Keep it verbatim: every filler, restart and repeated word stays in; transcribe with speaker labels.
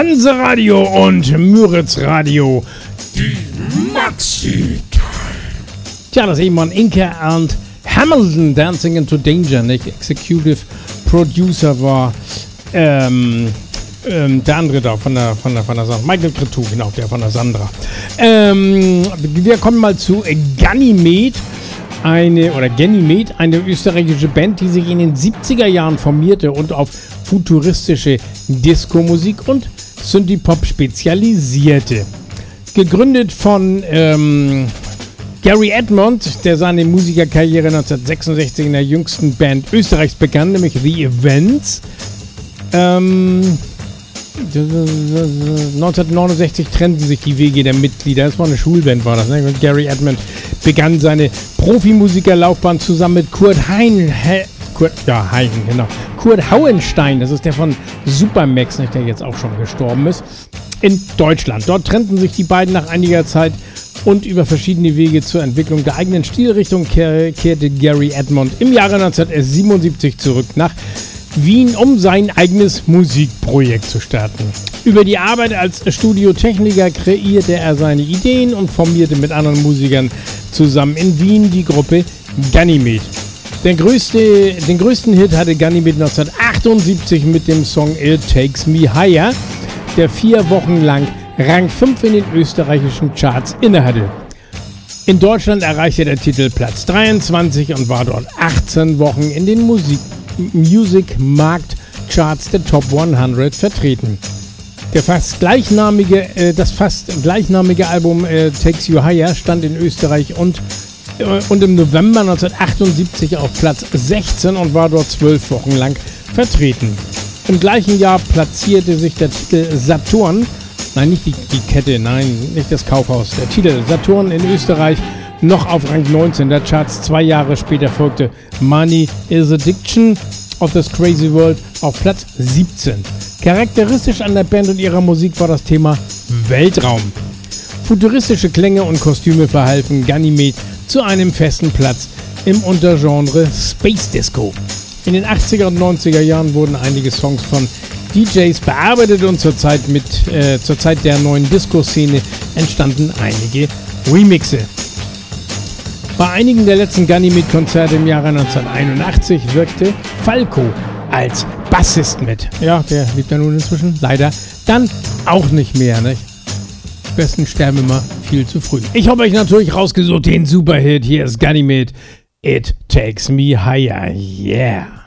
Speaker 1: Hanseradio und Müritz Radio. Die Maxi. Tja, das eben waren Inca und Hamilton, Dancing into Danger, nicht? Executive Producer war ähm, ähm, der andere da von der, von der, von der Sandra. Michael Cretu, genau, der von der Sandra. Ähm, wir kommen mal zu Ganymede. Eine, oder Ganymede, eine österreichische Band, die sich in den siebziger Jahren formierte und auf futuristische Disco-Musik und Synthie-Pop spezialisierte. Gegründet von ähm, Gary Edmond, der seine Musikerkarriere neunzehnhundertsechsundsechzig in der jüngsten Band Österreichs begann, nämlich The Events. Ähm, neunzehnhundertneunundsechzig trennten sich die Wege der Mitglieder. Das war eine Schulband, war das. Ne? Und Gary Edmond begann seine Profimusikerlaufbahn zusammen mit Kurt Hein, He, Kurt, ja, Hein, genau. Kurt Hauenstein, das ist der von Supermax, nicht, der jetzt auch schon gestorben ist, in Deutschland. Dort trennten sich die beiden nach einiger Zeit und über verschiedene Wege zur Entwicklung der eigenen Stilrichtung kehrte Gary Edmond im Jahre neunzehnhundertsiebenundsiebzig zurück nach Wien, um sein eigenes Musikprojekt zu starten. Über die Arbeit als Studiotechniker kreierte er seine Ideen und formierte mit anderen Musikern zusammen in Wien die Gruppe Ganymede. Der größte, den größten Hit hatte Ganymede neunzehnhundertachtundsiebzig mit dem Song It Takes Me Higher, der vier Wochen lang Rang fünf in den österreichischen Charts innehatte. In Deutschland erreichte der Titel Platz dreiundzwanzig und war dort achtzehn Wochen in den Musik Music Markt Charts der Top hundert vertreten. Der fast gleichnamige, äh, das fast gleichnamige Album äh, Takes You Higher stand in Österreich und, äh, und im November neunzehnhundertachtundsiebzig auf Platz sechzehn und war dort zwölf Wochen lang vertreten. Im gleichen Jahr platzierte sich der Titel Saturn, nein, nicht die, die Kette, nein, nicht das Kaufhaus, der Titel Saturn in Österreich noch auf Rang neunzehn der Charts. Zwei Jahre später folgte Money is Addiction of this Crazy World auf Platz siebzehn. Charakteristisch an der Band und ihrer Musik war das Thema Weltraum. Futuristische Klänge und Kostüme verhalfen Ganymede zu einem festen Platz im Untergenre Space Disco. In den achtziger und neunziger Jahren wurden einige Songs von D Js bearbeitet und zur Zeit, mit, äh, zur Zeit der neuen Disco-Szene entstanden einige Remixe. Bei einigen der letzten Ganymede-Konzerte im Jahre neunzehnhunderteinundachtzig wirkte Falco als Bassist mit. Ja, der lebt ja nun inzwischen leider dann auch nicht mehr, nicht? Die Besten sterben immer viel zu früh. Ich habe euch natürlich rausgesucht den Superhit. Hier ist Ganymede. It Takes Me Higher. Yeah.